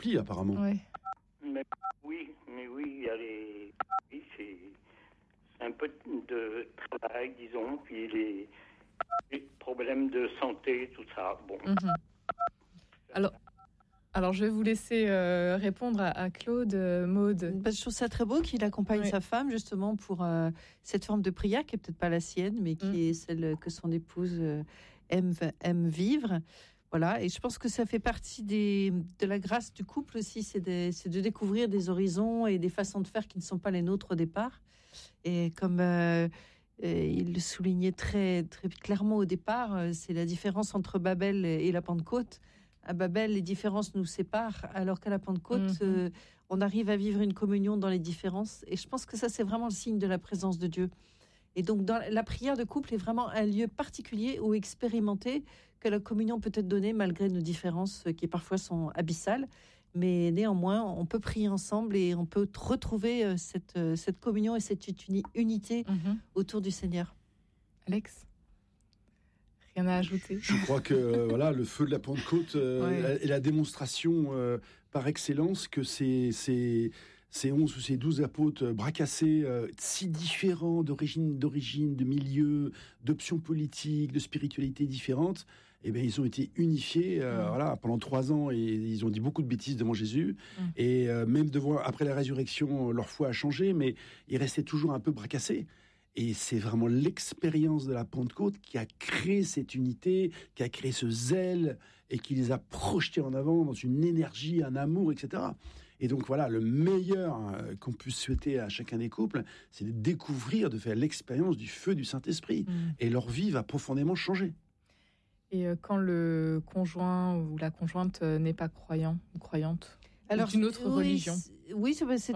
multiplient apparemment. Ouais. Mais oui, il y a oui, c'est un peu de travail, disons, puis les problèmes de santé, tout ça. Bon. Alors, je vais vous laisser répondre à Claude, Maude. Je trouve ça très beau qu'il accompagne sa femme justement pour cette forme de prière qui est peut-être pas la sienne, mais qui est celle que son épouse aime vivre. Voilà, et je pense que ça fait partie de la grâce du couple aussi, c'est de découvrir des horizons et des façons de faire qui ne sont pas les nôtres au départ. Et comme il le soulignait très, très clairement au départ, c'est la différence entre Babel et la Pentecôte. À Babel, les différences nous séparent, alors qu'à la Pentecôte, on arrive à vivre une communion dans les différences. Et je pense que ça, c'est vraiment le signe de la présence de Dieu. Et donc, la prière de couple est vraiment un lieu particulier où expérimenter que la communion peut être donnée malgré nos différences qui parfois sont abyssales. Mais néanmoins, on peut prier ensemble et on peut retrouver cette communion et cette unité autour du Seigneur. Alex ? Rien à ajouter. Je crois que le feu de la Pentecôte est la démonstration par excellence que ces 11 ou ces 12 apôtres bracassés, si différents d'origine, de milieu, d'options politiques, de spiritualités différentes, ils ont été unifiés pendant 3 ans et ils ont dit beaucoup de bêtises devant Jésus. Et même après la résurrection, leur foi a changé, mais ils restaient toujours un peu bracassés. Et c'est vraiment l'expérience de la Pentecôte qui a créé cette unité, qui a créé ce zèle et qui les a projetés en avant dans une énergie, un amour, etc. Et donc voilà, le meilleur qu'on puisse souhaiter à chacun des couples, c'est de découvrir, de faire l'expérience du feu du Saint-Esprit. Et leur vie va profondément changer. Et quand le conjoint ou la conjointe n'est pas croyant ou croyante, alors une autre religion. Oui,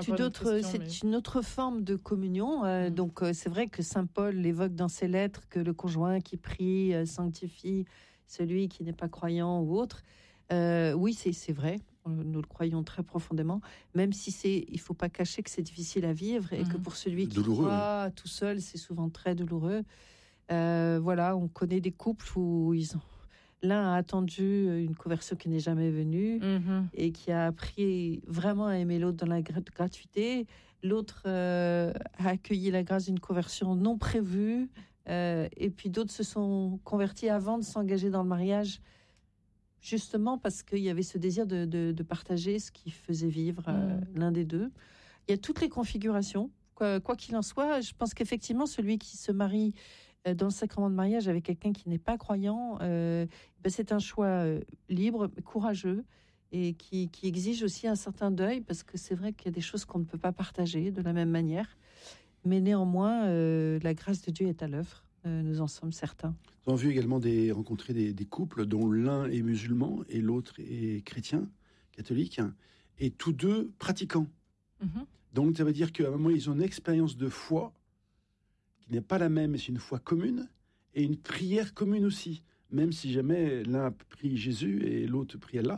c'est une autre forme de communion. Donc c'est vrai que Saint Paul l'évoque dans ses lettres que le conjoint qui prie sanctifie celui qui n'est pas croyant ou autre. Oui, c'est vrai. Nous le croyons très profondément. Même si il faut pas cacher que c'est difficile à vivre et que pour celui qui croit tout seul, c'est souvent très douloureux. On connaît des couples où l'un a attendu une conversion qui n'est jamais venue et qui a appris vraiment à aimer l'autre dans la gratuité. L'autre a accueilli la grâce d'une conversion non prévue. Et puis d'autres se sont convertis avant de s'engager dans le mariage, justement parce qu'il y avait ce désir de partager ce qui faisait vivre l'un des deux. Il y a toutes les configurations. Quoi qu'il en soit, je pense qu'effectivement, celui qui se marie dans le sacrement de mariage avec quelqu'un qui n'est pas croyant, c'est un choix libre, courageux, et qui exige aussi un certain deuil, parce que c'est vrai qu'il y a des choses qu'on ne peut pas partager de la même manière. Mais néanmoins, la grâce de Dieu est à l'œuvre, nous en sommes certains. Nous avons vu également rencontrer des couples dont l'un est musulman et l'autre est chrétien, catholique, et tous deux pratiquants. Donc ça veut dire qu'à un moment, ils ont une expérience de foi qui n'est pas la même, mais c'est une foi commune, et une prière commune aussi, même si jamais l'un prie Jésus et l'autre prie Allah.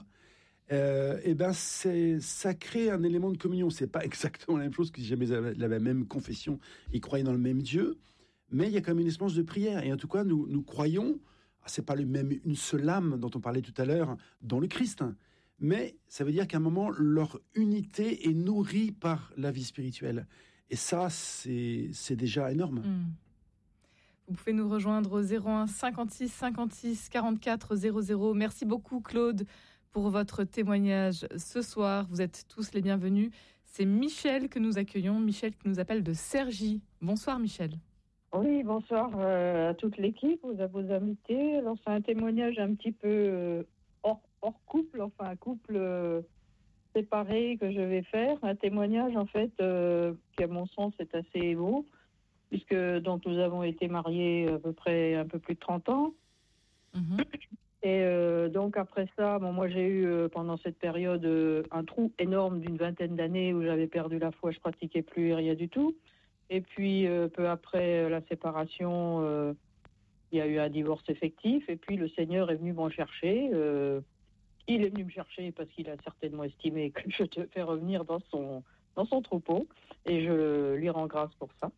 Ça crée un élément de communion. C'est pas exactement la même chose que si jamais ils avaient la même confession, ils croyaient dans le même Dieu, mais il y a quand même une espérance de prière. Et en tout cas, nous croyons, c'est pas une seule âme dont on parlait tout à l'heure, dans le Christ, mais ça veut dire qu'à un moment, leur unité est nourrie par la vie spirituelle. Et ça, c'est déjà énorme. Vous pouvez nous rejoindre au 01 56 56 44 00. Merci beaucoup, Claude, pour votre témoignage ce soir. Vous êtes tous les bienvenus. C'est Michel que nous accueillons. Michel qui nous appelle de Cergy. Bonsoir, Michel. Oui, bonsoir à toute l'équipe, à vos invités. Alors, c'est un témoignage un petit peu hors couple, enfin un couple séparé que je vais faire. Un témoignage, en fait, qui, à mon sens, est assez beau, puisque donc, nous avons été mariés à peu près un peu plus de 30 ans. Et donc, après ça, moi, j'ai eu, pendant cette période, un trou énorme d'une 20aine d'années où j'avais perdu la foi, je pratiquais plus rien du tout. Et puis, peu après la séparation, il y a eu un divorce effectif. Et puis, le Seigneur est venu m'en chercher. Il est venu me chercher parce qu'il a certainement estimé que je devais revenir dans son troupeau. Et je lui rends grâce pour ça.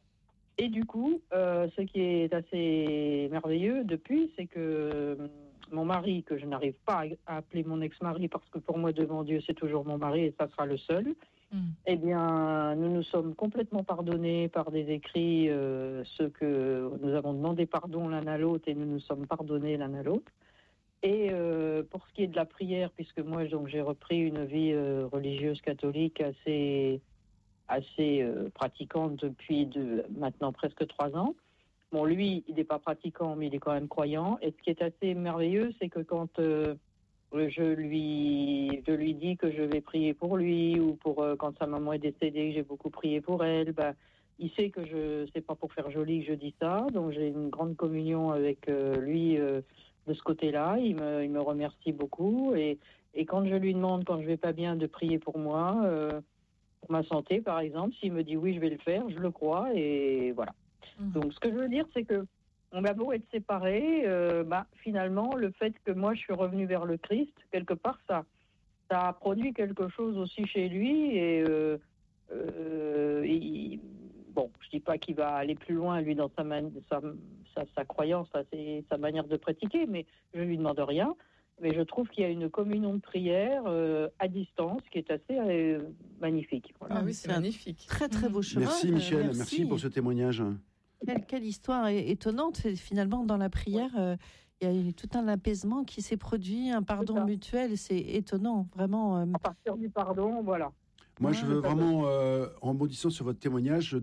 Et du coup, ce qui est assez merveilleux depuis, c'est que mon mari, que je n'arrive pas à appeler mon ex-mari, parce que pour moi, devant Dieu, c'est toujours mon mari et ça sera le seul, eh bien, nous nous sommes complètement pardonnés par des écrits, ceux que nous avons demandé pardon l'un à l'autre et nous nous sommes pardonnés l'un à l'autre. Et pour ce qui est de la prière, puisque moi, donc, j'ai repris une vie religieuse catholique assez pratiquante depuis maintenant presque 3 ans. Bon, lui, il n'est pas pratiquant, mais il est quand même croyant. Et ce qui est assez merveilleux, c'est que quand je lui dis que je vais prier pour lui, ou quand sa maman est décédée, que j'ai beaucoup prié pour elle, il sait que c'est pas pour faire joli que je dis ça. Donc j'ai une grande communion avec lui de ce côté-là. Il me remercie beaucoup. Et quand je lui demande, quand je vais pas bien, de prier pour moi, pour ma santé, par exemple, s'il me dit oui, je vais le faire, je le crois, et voilà. Donc, ce que je veux dire, c'est que on a beau être séparés, finalement, le fait que moi, je suis revenue vers le Christ, quelque part, ça a produit quelque chose aussi chez lui. Et je dis pas qu'il va aller plus loin, lui, dans sa croyance, sa manière de pratiquer, mais je lui demande rien. Mais je trouve qu'il y a une communion de prière à distance qui est assez magnifique. Voilà. Ah oui, c'est magnifique. Très, très beau chemin. Merci Michel, merci pour ce témoignage. Quelle histoire étonnante. Finalement, dans la prière, il y a eu tout un apaisement qui s'est produit, un pardon mutuel. C'est étonnant, vraiment. À partir du pardon, voilà. Moi, je veux vraiment, en rebondissant sur votre témoignage,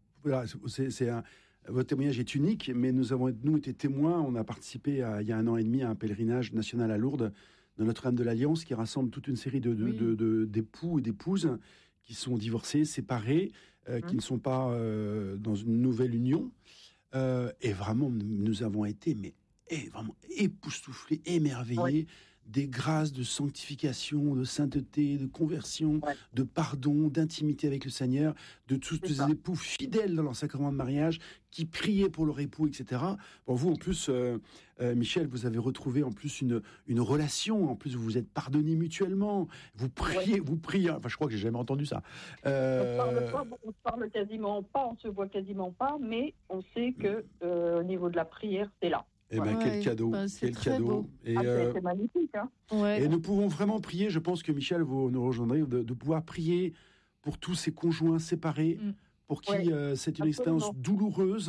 votre témoignage est unique, mais nous avons été témoins. On a participé il y a 1 an et demi à un pèlerinage national à Lourdes de Notre-Dame de l'Alliance qui rassemble toute une série d'époux et d'épouses qui sont divorcés, séparés, qui ne sont pas dans une nouvelle union. Et vraiment, nous avons été vraiment époustouflés, émerveillés des grâces de sanctification, de sainteté, de conversion, de pardon, d'intimité avec le Seigneur, de tous ces époux fidèles dans leur sacrement de mariage, qui priaient pour leur époux, etc. Bon, vous, en plus, Michel, vous avez retrouvé en plus une relation. En plus, vous vous êtes pardonnés mutuellement. Vous priez. Enfin, je crois que j'ai jamais entendu ça. On se parle quasiment pas, on se voit quasiment pas, mais on sait que au niveau de la prière, c'est là. Eh bien, quel cadeau, quel cadeau. Et, c'est magnifique. Hein. Et nous pouvons vraiment prier, je pense que Michel, vous nous rejoindrez, de pouvoir prier pour tous ces conjoints séparés, pour qui c'est une expérience douloureuse.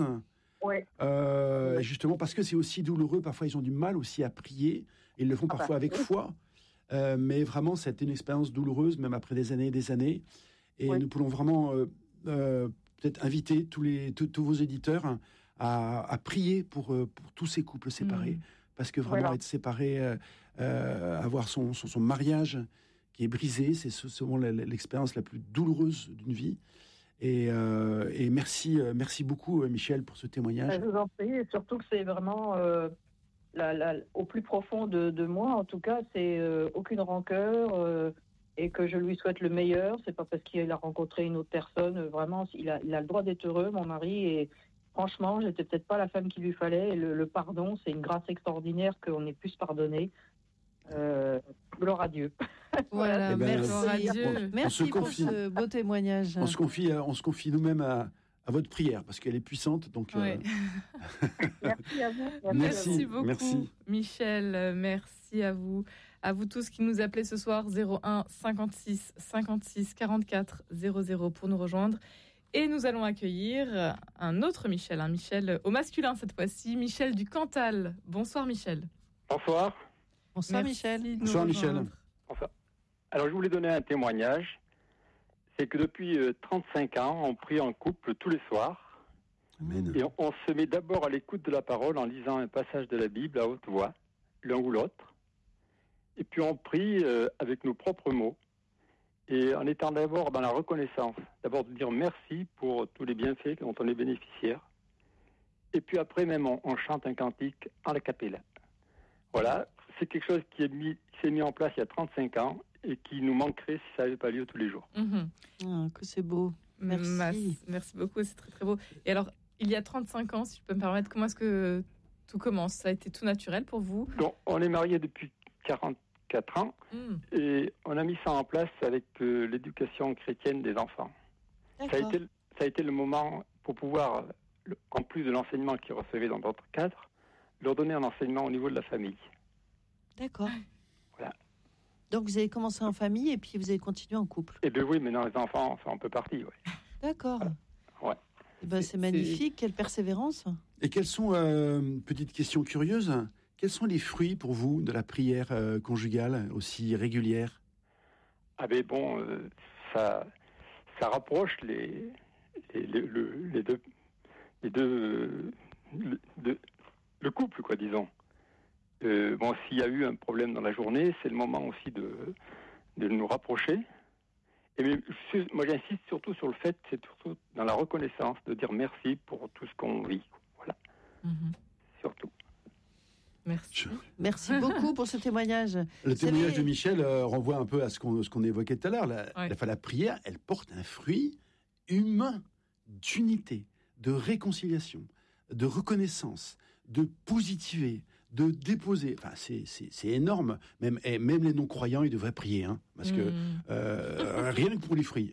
Justement, parce que c'est aussi douloureux, parfois ils ont du mal aussi à prier, ils le font parfois avec foi, mais vraiment c'est une expérience douloureuse, même après des années et des années. Et nous pouvons vraiment peut-être inviter tous vos éditeurs à prier pour tous ces couples séparés, parce que vraiment être séparé, avoir son mariage qui est brisé, c'est souvent l'expérience la plus douloureuse d'une vie. Et merci beaucoup Michel pour ce témoignage. Je vous en prie, et surtout que c'est vraiment au plus profond de moi, en tout cas, c'est aucune rancœur, et que je lui souhaite le meilleur. C'est pas parce qu'il a rencontré une autre personne, vraiment, il a le droit d'être heureux, mon mari, et franchement, j'étais peut-être pas la femme qu'il lui fallait. Et le pardon, c'est une grâce extraordinaire qu'on ait pu se pardonner. Gloire à Dieu. Voilà, merci à Dieu. Merci pour ce beau témoignage. On se confie nous-mêmes à votre prière, parce qu'elle est puissante. Donc, Merci à vous. Merci beaucoup, Michel. Merci à vous. À vous tous qui nous appelez ce soir, 01 56 56 44 00 pour nous rejoindre. Et nous allons accueillir un autre Michel, un Michel au masculin cette fois-ci, Michel du Cantal. Bonsoir Michel. Bonsoir. Bonsoir Michel. Bonsoir Michel. Bonsoir. Alors je voulais donner un témoignage. C'est que depuis 35 ans, on prie en couple tous les soirs. Amen. Et on se met d'abord à l'écoute de la parole en lisant un passage de la Bible à haute voix, l'un ou l'autre. Et puis on prie avec nos propres mots. Et en étant d'abord dans la reconnaissance, d'abord de dire merci pour tous les bienfaits dont on est bénéficiaire. Et puis après même, on chante un cantique en a cappella. Voilà, c'est quelque chose qui s'est mis en place il y a 35 ans et qui nous manquerait si ça n'avait pas lieu tous les jours. Que c'est beau. Merci. Merci beaucoup, c'est très très beau. Et alors, il y a 35 ans, si je peux me permettre, comment est-ce que tout commence? Ça a été tout naturel pour vous? Donc, on est mariés depuis 44 ans et on a mis ça en place avec l'éducation chrétienne des enfants. Ça a été le moment pour pouvoir, en plus de l'enseignement qu'ils recevaient dans d'autres cadres, leur donner un enseignement au niveau de la famille. D'accord. Voilà. Donc vous avez commencé en famille et puis vous avez continué en couple. Eh bien oui, mais non, les enfants sont un peu partis. Ouais. D'accord. Ouais. Eh ben, c'est magnifique, quelle persévérance. Et quelles sont, petite question curieuse, quels sont les fruits pour vous de la prière conjugale aussi régulière? Ah ben bon, ça rapproche le couple, quoi, disons. Bon, s'il y a eu un problème dans la journée, c'est le moment aussi de nous rapprocher. Et moi, j'insiste surtout sur le fait, c'est surtout dans la reconnaissance, de dire merci pour tout ce qu'on vit. Voilà. Surtout. Merci beaucoup pour ce témoignage. Le témoignage de Michel renvoie un peu à ce qu'on évoquait tout à l'heure. La prière, elle porte un fruit humain d'unité, de réconciliation, de reconnaissance, de positiver, de déposer. Enfin, c'est énorme. Même les non-croyants, ils devraient prier, hein, parce que rien que pour les fruits,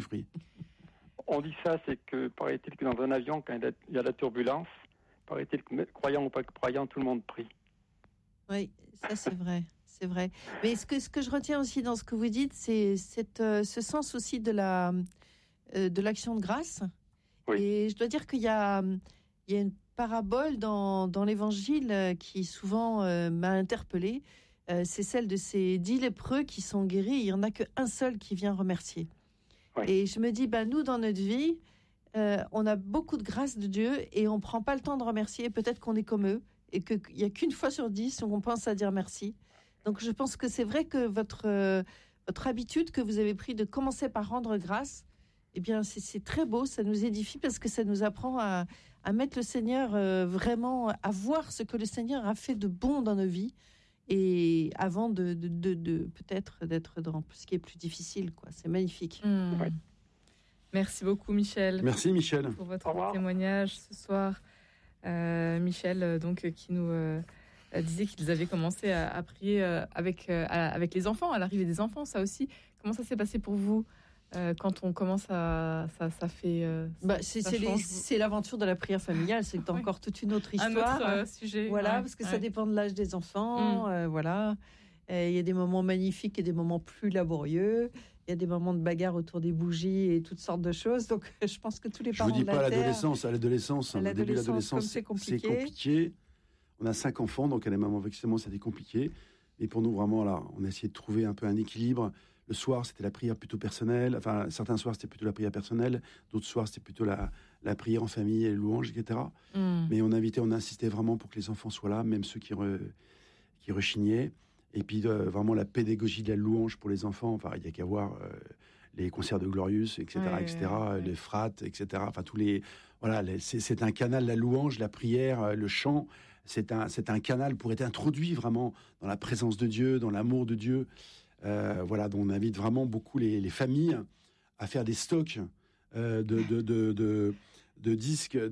On dit ça, c'est que paraît-il que dans un avion, quand il y a la turbulence, paraît-il que croyant ou pas croyant, tout le monde prie. Oui, ça c'est vrai. C'est vrai. Mais ce que je retiens aussi dans ce que vous dites, c'est ce sens aussi de l'action de grâce. Oui. Et je dois dire qu'il y a une parabole dans l'Évangile qui souvent m'a interpellée. C'est celle de ces 10 lépreux qui sont guéris. Il n'y en a qu'un seul qui vient remercier. Oui. Et je me dis, nous, dans notre vie, on a beaucoup de grâce de Dieu et on ne prend pas le temps de remercier. Peut-être qu'on est comme eux et qu'il n'y a qu'une fois sur 10 où on pense à dire merci. Donc, je pense que c'est vrai que votre habitude que vous avez pris de commencer par rendre grâce, eh bien, c'est très beau, ça nous édifie parce que ça nous apprend à mettre le Seigneur vraiment, à voir ce que le Seigneur a fait de bon dans nos vies et avant de peut-être d'être dans ce qui est plus difficile, quoi. C'est magnifique. Ouais. Merci beaucoup, Michel. Merci, Michel. Pour votre témoignage ce soir. Michel, donc, qui nous disait qu'ils avaient commencé à prier avec les enfants, à l'arrivée des enfants, ça aussi. Comment ça s'est passé pour vous quand on commence ça fait... c'est l'aventure de la prière familiale, c'est encore toute une autre histoire. Un autre sujet. Voilà, parce que ça dépend de l'âge des enfants. Voilà. Il y a des moments magnifiques et des moments plus laborieux. Il y a des moments de bagarre autour des bougies et toutes sortes de choses. Donc, je pense que tous les parents. Je vous dis pas à l'adolescence. Au début de l'adolescence, c'est compliqué. On a 5 enfants, donc à les mamans, effectivement, c'était compliqué. Et pour nous, vraiment, là, on a essayé de trouver un peu un équilibre. Le soir, c'était la prière plutôt personnelle. Enfin, certains soirs, c'était plutôt la prière personnelle. D'autres soirs, c'était plutôt la prière en famille et les louanges, etc. Mais on insistait vraiment pour que les enfants soient là, même ceux qui rechignaient. Et puis, vraiment, la pédagogie de la louange pour les enfants. Enfin, il n'y a qu'à voir les concerts de Glorious, etc., les frates, etc. Enfin, c'est un canal, la louange, la prière, le chant. C'est un canal pour être introduit vraiment dans la présence de Dieu, dans l'amour de Dieu. Donc on invite vraiment beaucoup les familles à faire des stocks de disques et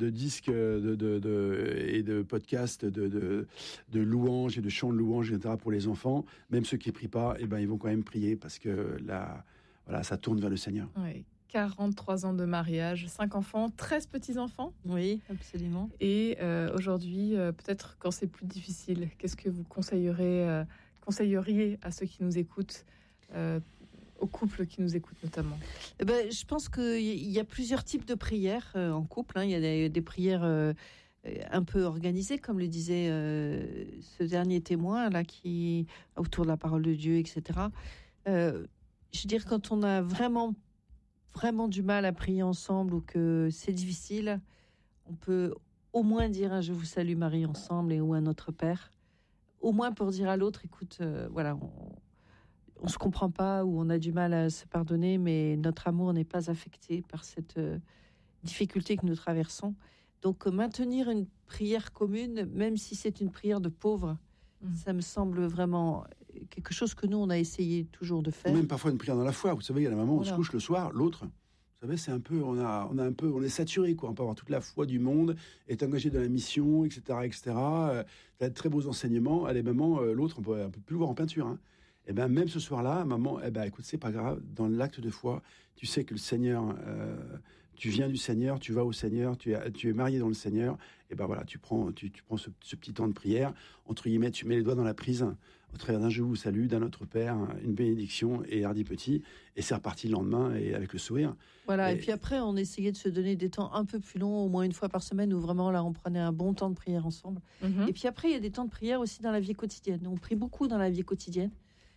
de podcasts de louanges et de chants de louanges, etc. pour les enfants. Même ceux qui ne prient pas, ils vont quand même prier parce que ça tourne vers le Seigneur. Oui. 43 ans de mariage, 5 enfants, 13 petits-enfants. Oui, absolument. Et aujourd'hui, peut-être quand c'est plus difficile, qu'est-ce que vous conseilleriez à ceux qui nous écoutent, aux couples qui nous écoutent notamment? Je pense qu'il y a plusieurs types de prières en couple. Il y a des prières un peu organisées, comme le disait ce dernier témoin là, qui autour de la parole de Dieu, etc. Je veux dire, quand on a vraiment du mal à prier ensemble ou que c'est difficile, on peut au moins dire un « Je vous salue Marie » ensemble ou un « Notre Père ». Au moins pour dire à l'autre, écoute, on se comprend pas ou on a du mal à se pardonner, mais notre amour n'est pas affecté par cette difficulté que nous traversons. Donc maintenir une prière commune, même si c'est une prière de pauvre, ça me semble vraiment quelque chose que nous on a essayé toujours de faire. Ou même parfois une prière dans la foi. Vous savez, il y a la maman, on se couche le soir, l'autre. Vous savez, c'est un peu, on est saturé, quoi. On peut avoir toute la foi du monde, être engagé dans la mission, etc., etc. T'as de très beaux enseignements. Allez, maman, l'autre, on peut plus le voir en peinture. Hein. Et ben même ce soir-là, maman, écoute, c'est pas grave. Dans l'acte de foi, tu sais que le Seigneur, tu viens du Seigneur, tu vas au Seigneur, tu es marié dans le Seigneur. Et ben voilà, tu prends ce petit temps de prière. Entre guillemets, tu mets les doigts dans la prise. au travers d'un je vous salue, d'un Notre Père, une bénédiction et hardi petit, et c'est reparti le lendemain et avec le sourire. Voilà, et puis après, on essayait de se donner des temps un peu plus longs, au moins une fois par semaine, où vraiment là, on prenait un bon temps de prière ensemble. Et puis après, il y a des temps de prière aussi dans la vie quotidienne. On prie beaucoup dans la vie quotidienne.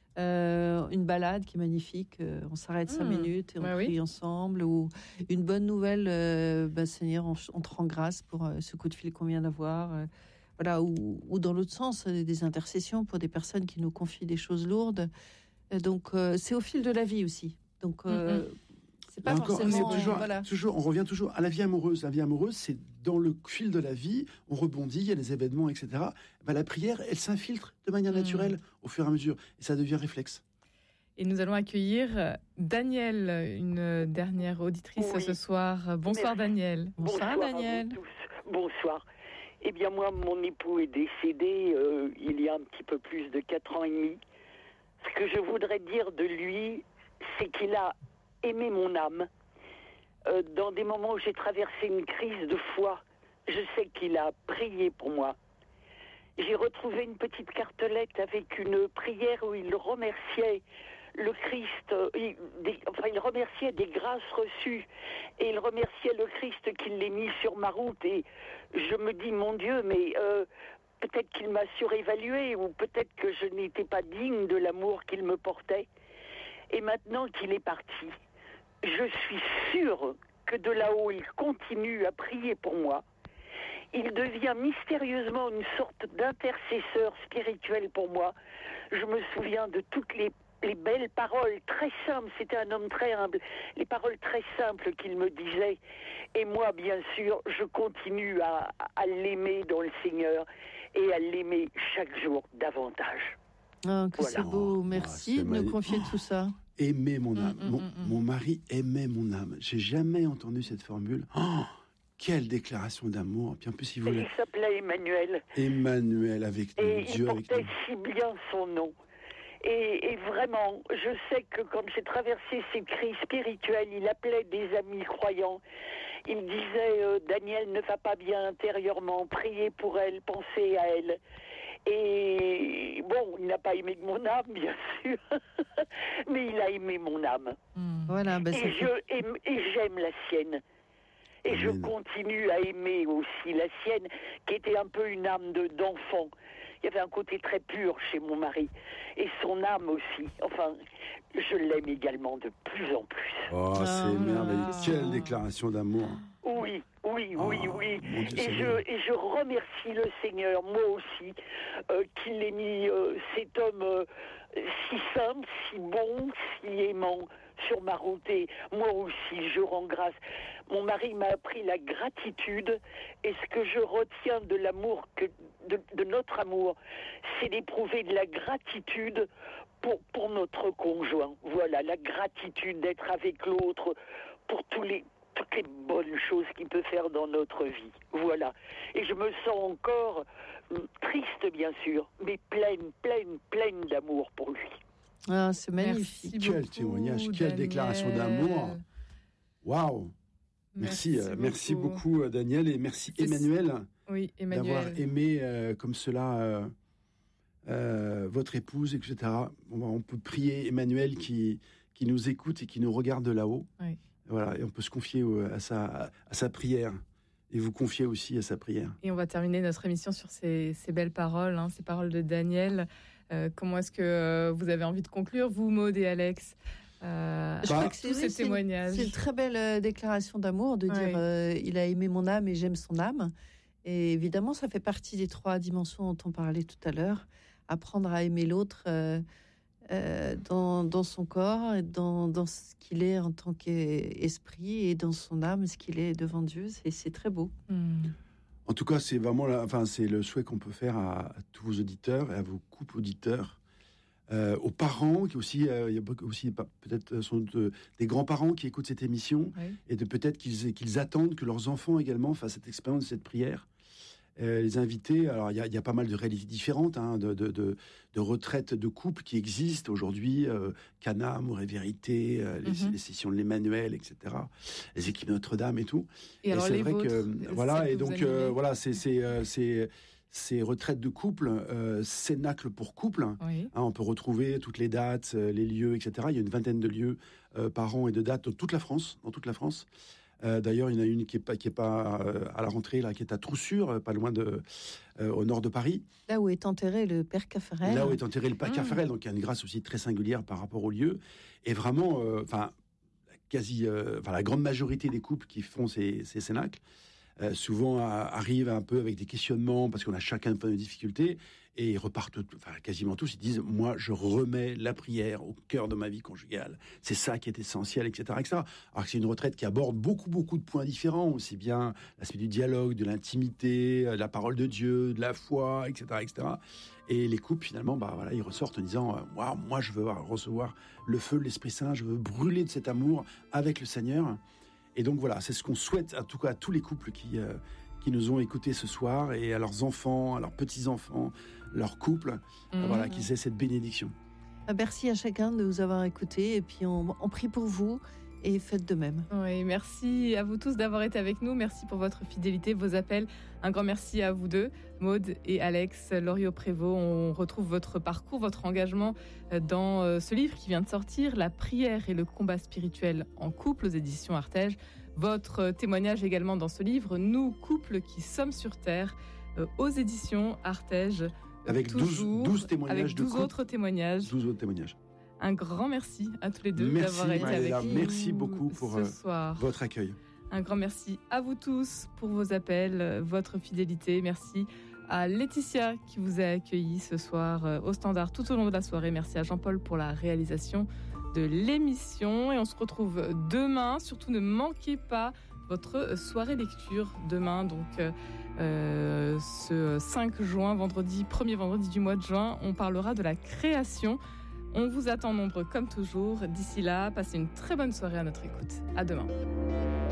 Une balade qui est magnifique, on s'arrête 5 minutes et on prie ensemble, ou une bonne nouvelle, Seigneur, on te rend grâce pour ce coup de fil qu'on vient d'avoir, voilà, ou dans l'autre sens, des intercessions pour des personnes qui nous confient des choses lourdes. Donc c'est au fil de la vie aussi. Donc c'est pas forcément. On revient toujours à la vie amoureuse. La vie amoureuse, c'est dans le fil de la vie, on rebondit, il y a des événements, etc. La prière, elle s'infiltre de manière naturelle au fur et à mesure, et ça devient réflexe. Et nous allons accueillir Danielle, une dernière auditrice ce soir. Bonsoir. Merci. Danielle. Bonsoir Danielle. À vous tous. Bonsoir. Eh bien moi, mon époux est décédé il y a un petit peu plus de 4 ans et demi. Ce que je voudrais dire de lui, c'est qu'il a aimé mon âme. Dans des moments où j'ai traversé une crise de foi, je sais qu'il a prié pour moi. J'ai retrouvé une petite cartelette avec une prière où il remerciait le Christ, il remerciait des grâces reçues, et il remerciait le Christ qui l'ait mis sur ma route. Et je me dis, mon Dieu, mais peut-être qu'il m'a surévalué, ou peut-être que je n'étais pas digne de l'amour qu'il me portait. Et maintenant qu'il est parti, je suis sûre que de là-haut, il continue à prier pour moi. Il devient mystérieusement une sorte d'intercesseur spirituel pour moi. Je me souviens de toutes les belles paroles très simples. C'était un homme très humble. Les paroles très simples qu'il me disait. Et moi, bien sûr, je continue à l'aimer dans le Seigneur et à l'aimer chaque jour davantage. Oh, que voilà. C'est beau. Merci de nous confier tout ça. Aimer mon âme. Mon mari aimait mon âme. J'ai jamais entendu cette formule. Oh, quelle déclaration d'amour. Puis en plus, il s'appelait Emmanuel. Emmanuel avec nous. Et Dieu il portait si bien son nom. Et vraiment, je sais que quand j'ai traversé ces crises spirituelles, il appelait des amis croyants. Il disait, Daniel ne va pas bien intérieurement, priez pour elle, pensez à elle. Et bon, il n'a pas aimé mon âme, bien sûr, mais il a aimé mon âme. Voilà, et j'aime la sienne. Et je continue à aimer aussi la sienne, qui était un peu une âme d'enfant. Il y avait un côté très pur chez mon mari. Et son âme aussi. Enfin, je l'aime également de plus en plus. Oh, c'est merveilleux. Quelle déclaration d'amour. Oui. Et je remercie le Seigneur, moi aussi, qu'il ait mis cet homme si simple, si bon, si aimant sur ma route. Et moi aussi, je rends grâce. Mon mari m'a appris la gratitude, et ce que je retiens de l'amour, de notre amour, c'est d'éprouver de la gratitude pour notre conjoint. Voilà, la gratitude d'être avec l'autre pour toutes les bonnes choses qu'il peut faire dans notre vie. Voilà. Et je me sens encore triste, bien sûr, mais pleine d'amour pour lui. Ah, c'est magnifique. Quel témoignage, quelle déclaration d'amour. Waouh. Merci beaucoup, Daniel, et merci Emmanuel, d'avoir aimé comme cela votre épouse, etc. On peut prier Emmanuel qui nous écoute et qui nous regarde de là-haut. Oui. Voilà, et on peut se confier à sa prière, et vous confier aussi à sa prière. Et on va terminer notre émission sur ces belles paroles, ces paroles de Daniel. Comment est-ce que vous avez envie de conclure, vous, Maud et Alex, je crois que tous ces témoignages. C'est une très belle déclaration d'amour de dire il a aimé mon âme et j'aime son âme. Et évidemment, ça fait partie des 3 dimensions dont on parlait tout à l'heure. Apprendre à aimer l'autre dans son corps, dans ce qu'il est en tant qu'esprit, et dans son âme, ce qu'il est devant Dieu. C'est très beau. En tout cas, c'est vraiment c'est le souhait qu'on peut faire à tous vos auditeurs et à vos couples auditeurs. Aux parents, il y a aussi peut-être des grands-parents qui écoutent cette émission, et peut-être qu'ils attendent que leurs enfants également fassent cette expérience de cette prière. Les invités, alors il y a pas mal de réalités différentes, de retraites de couples qui existent aujourd'hui, Cana, Amour et Vérité, les sessions de l'Emmanuel, etc., les équipes Notre-Dame et tout. Et alors c'est les vrai vôtres, que voilà, et donc voilà, c'est retraite de couple, cénacle pour couple. Oui. On peut retrouver toutes les dates, les lieux, etc. Il y a une vingtaine de lieux par an et de dates dans toute la France. D'ailleurs, il y en a une qui est pas à la rentrée, là, qui est à Troussure, pas loin au nord de Paris. Là où est enterré le père Caffarel. Caffarel, donc il y a une grâce aussi très singulière par rapport au lieu. Et vraiment, la grande majorité des couples qui font ces cénacles, souvent arrivent un peu avec des questionnements parce qu'on a chacun une difficulté et ils repartent, quasiment tous, ils disent moi je remets la prière au cœur de ma vie conjugale, c'est ça qui est essentiel, etc. Alors que c'est une retraite qui aborde beaucoup de points différents, aussi bien l'aspect du dialogue, de l'intimité, de la parole de Dieu, de la foi, etc. Et les couples finalement ils ressortent en disant moi je veux recevoir le feu de l'Esprit Saint, je veux brûler de cet amour avec le Seigneur. Et donc voilà, c'est ce qu'on souhaite en tout cas à tous les couples qui nous ont écoutés ce soir, et à leurs enfants, à leurs petits-enfants, leurs couples, qu'ils aient cette bénédiction. Merci à chacun de nous avoir écoutés, et puis on prie pour vous, et faites de même. Oui, merci à vous tous d'avoir été avec nous, merci pour votre fidélité, vos appels. Un grand merci à vous deux, Maud et Alex Loriot-Prévost. On retrouve votre parcours, votre engagement dans ce livre qui vient de sortir, La prière et le combat spirituel en couple, aux éditions Artege. Votre témoignage également dans ce livre, Nous, couples qui sommes sur terre, aux éditions Artege. Avec 12 témoignages, avec 12 autres témoignages. 12 autres témoignages. Un grand merci à tous les deux d'avoir été avec nous. Merci beaucoup pour votre accueil. Un grand merci à vous tous pour vos appels, votre fidélité. Merci à Laetitia qui vous a accueillis ce soir au Standard tout au long de la soirée. Merci à Jean-Paul pour la réalisation de l'émission. Et on se retrouve demain. Surtout, ne manquez pas votre soirée lecture demain. Donc, ce 5 juin, premier vendredi du mois de juin, on parlera de la création. On vous attend nombreux comme toujours. D'ici là, passez une très bonne soirée à notre écoute. À demain.